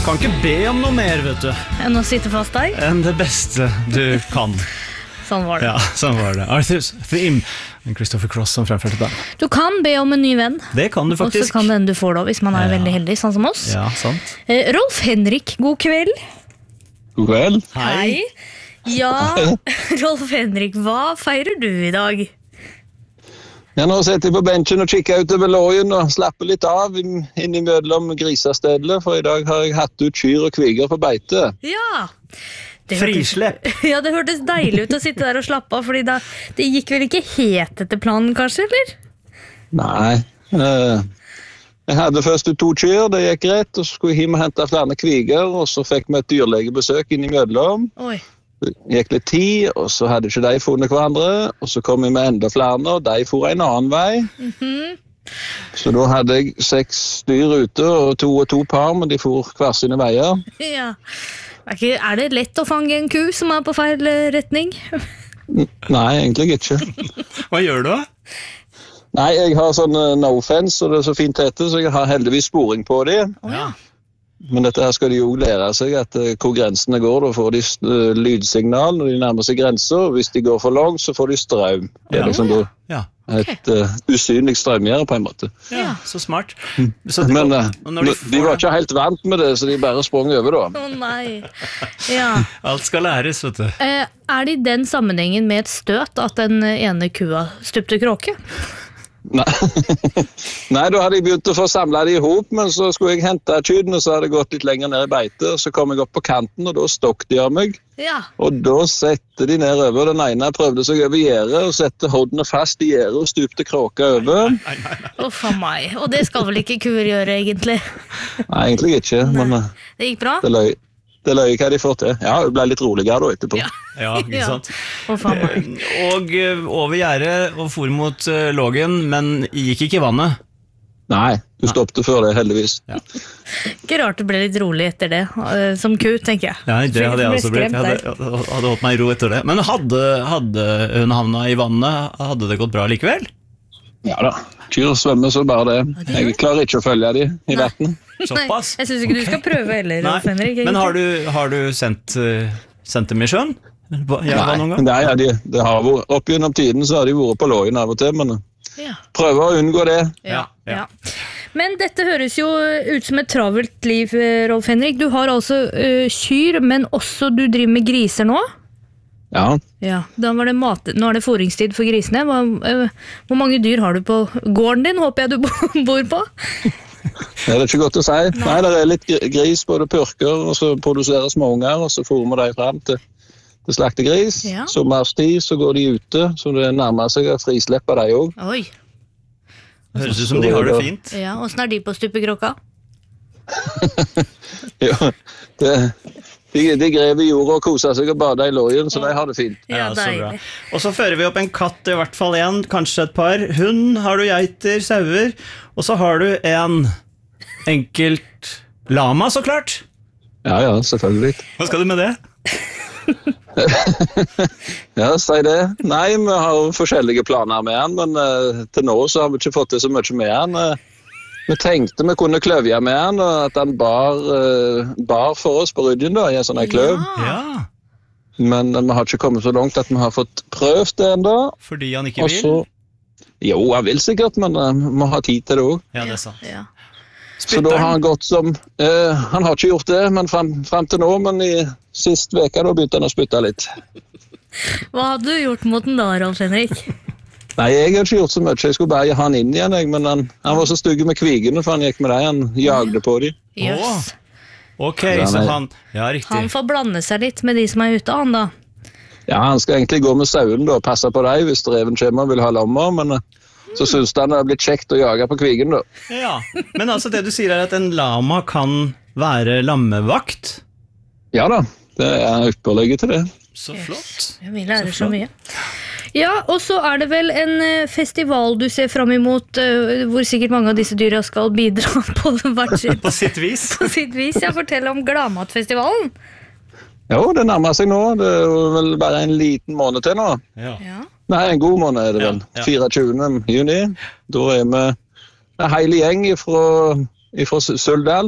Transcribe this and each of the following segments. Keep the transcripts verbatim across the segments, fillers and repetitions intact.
Kan ikke be om noe mer, vet du. Enn å sitte fast der? Enn det beste du kan. Sånn var det. Ja, sånn var det. Arthur's Theme. Christopher Cross som fremførte det. Du kan be om en ny venn. Det kan du faktisk. Og så kan den du får da, hvis man er Ja. veldig heldig, sånn som oss. Ja, sant. Eh, Rolf Henrik, god kveld. God kveld. Hei. Ja, Rolf Henrik, hva feirer du i dag? Ja, nå sitter jeg på benchen og kikker ut over lågen og slapper litt av inn i mellom grisestedlet, for i dag har jeg hatt ut kyr og kviger på beite. Ja. Det hørtes, Frislepp. ja, det hørtes deilig ut å sitte der og slappe av, fordi da, det gikk vel ikke helt etter planen, kanskje, eller? Nei, eh, jeg hadde først ut to kyr, det gikk greit, og så skulle jeg hjem og hente flere kviger, og så fikk vi et dyrlegebesøk inn i mellom. Oi. Det gikk litt tid, og så hadde ikke de funnet hverandre, og så kom jeg med enda flere, og de for en annen vei. Mhm. Så da hadde jeg seks dyr ute, og to og to par, men de for hver sine veier. Ja. Er, ikke, er det lett å fange en ku som er på feil eh, retning? Nei, egentlig ikke. Hva gjør du da? Nei, jeg har sånn uh, no-fence, og det er så fint hette, så jeg har heldigvis sporing på de. Å ja. Men dette her skal de jo lære seg at uh, hvor grensene går, da får de uh, lydsignal når de nærmer seg grenser, og hvis de går for langt, så får de strøm. Det er liksom da Ja. et uh, usynlig strømgjerde på en måte. Ja, så smart. Så det- Men uh, og når de, får de var det- ikke helt vant med det, så de bare sprang over da. Å nei. Ja. Alt skal læres, vet du. Eh, er det i den sammenhengen med et støt at den ene kua stupte kråke? Nei. Nei, da hadde jeg begynt å få samlet de i hop, men så skulle jeg hente kyrne, så hadde jeg gått litt lenger ned i beite, så kom jeg opp på kanten, og da stokk de av meg. Ja. Og da sette de ned over. Den ene prøvde seg over gjerdet og sette hodene fast i gjerdet og stupte kråka over. Uff a meg. Og det skal vel ikke kuer gjøre, egentlig? Nei, egentlig ikke, men uh, Det gikk bra? det løy. Det løy hva de får til. Ja, det ble litt roligere da etterpå. Ja. Ja, ikke Ja. sant? Uff a meg. Og eh, over gjerdet og for mot eh, lågen, men gikk ikke i vannet. Nei, du stoppte før det, heldigvis. Ikke rart det ble litt rolig etter det, eh, som ku, tenker jeg. Nei, det hadde jeg ble også blitt. Jeg hadde, skremt hadde holdt meg i ro etter det. Men hadde, hadde hun havna i vannet, hadde det gått bra likevel? Ja da, kyr svømmer så bare det. Jeg klarer ikke å følge de i vatten. Såpass? Nei, jeg synes ikke du skal prøve heller, Nei, Rolf Henrik. men har du, har du sendt, eh, sendt dem i sjøen? Hva- Ja, hva noen gang? Nei, ja, de, det har vært, opp gjennom tiden så har de vært på lågen av og til, men Ja. prøver å unngå det. Ja, Ja, ja. ja. Men dette høres jo ut som et travelt liv, eh, Rolf Henrik. Du har altså eh, kyr, men også du driver med griser nå? Ja, Ja, da var det mat, nå er det foringstid for grisene. Hva, eh, hvor mange dyr har du på gården din, håper jeg du bo- bor på? det er ikke godt å si. Nei, det er litt gr- gris, både purker, og så produserer småunger, og så får vi de frem til, til slaktegris. Ja. Sommerstid så går de ute, så det nærmer seg å frislippe de også. Oi, Høres ut som de har det fint. ja, hvordan er de på stupekråka? Ja, det, de, de grev i jorda og koser seg og bader i lågen, så de har det fint. Ja, så bra. deilig. Og så fører vi opp en katt, i hvert fall en, kanskje et par. Hund, har du geiter, sauer, og så har du en enkelt lama, så klart. Ja, ja, selvfølgelig. Hva skal du med det? Ja, si det. Nei, vi har forskjellige planer med han, men uh, til nå så har vi ikke fått til så mye med han. Uh, vi tenkte vi kunne kløvje med han, og at han bar, uh, bar for oss på ryggen da, i en sånn her kløv. Ja. Ja, Men uh, vi har ikke kommet så langt at vi har fått prøvd det enda. fordi han ikke Og vil. så, jo, han vil sikkert, men uh, vi må ha tid til det også. Ja, det er sant. Ja. Så da har han gått som, uh, han har ikke gjort det, men frem, frem til nå, men i sist veka da begynte han å spytte litt. Hva hadde du gjort mot den da, Rolf Henrik? Nei, jeg har ikke gjort så mye, jeg skulle bare gi han inn igjen, jeg, men han, han var så stygge med kvigene, for han gikk med deg, han jagde på dem. Jøss. Ok, Ja, så nei. han... Ja, riktig. Han får blande seg litt med de som er ute, han da. Ja, han skal egentlig gå med sauen da, og passe på deg hvis reven kommer og vil ha lammer, men uh, så synes han det har blitt kjekt å jage på kvigen da. Ja, men altså det du sier er at en lama kan være lammevakt. Ja da, det er ypperlige til det. Så flott. Vi lærer Så så flott. mye. Ja, og så er det vel en eh, festival du ser frem imot, eh, hvor sikkert mange av disse dyra skal bidra på hvert sitt, På sitt vis. på sitt vis. Ja, fortell om Gladmatfestivalen. Jo, det nærmer seg nå, det er jo vel bare en liten måned til nå. Ja. Ja. Nei, en god måned er det vel, Ja, ja. fireogtjuende juni. Da er vi en hel gjeng fra, fra Suldal,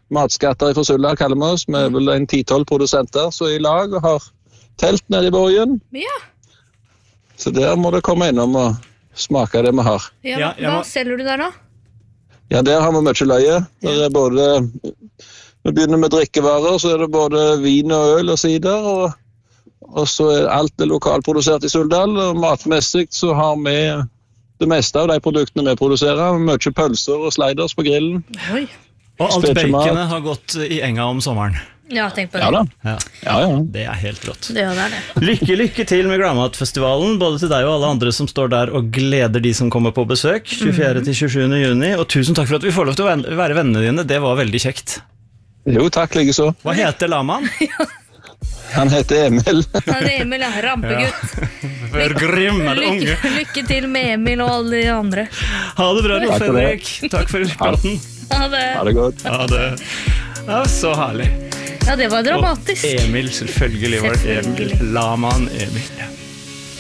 matskatter fra Suldal, kaller vi oss. Vi er vel en ti-tolv produsenter så i lag og har telt nede i borgen. Ja. Så der må det komme innom og smake det vi har. Ja, Ja, jeg hva må- selger du der da? Ja, der har vi mye løye. Der er både, vi begynner med drikkevarer, så er det både vin og øl og sider, og, og så er alt det lokalprodusert i Suldal, og matmessig så har vi det meste av de produktene vi produserer, mye pølser og sliders på grillen. Oi. Og alt Spekemat. baconet har gått i enga om sommeren. Ja, tenk på det. Ja da, Ja, ja ja. det er helt rått. Ja, det er det. Lykke, lykke til med Gladmatfestivalen, både til deg og alle andre som står der og gleder de som kommer på besøk, tjuefjerde til tjuesjuende juni, og tusen takk for at vi får lov til å ven- være vennene dine, det var veldig kjekt. Jo, takk like så. Hva heter lamaen? Han heter Emil. Han er Emil, ja. Rampegutt. For Grim er det unge. Lykke, lykke til med Emil og alle de andre. Ha det bra, Rolf Takk for det. Henrik. Takk for praten. Ha det. Ha det godt. Ha det. Ja, så herlig. Ja, det var Og dramatisk. Emil, selvfølgelig var det Emil. Selvfølgelig. Lamaen Emil.